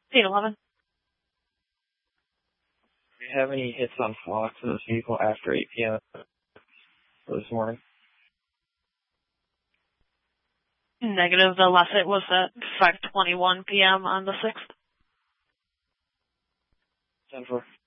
811. Do you have any hits on Fox in this vehicle after 8 p.m. this morning? Negative. The last hit was at 5:21 p.m. on the 6th. 10-4.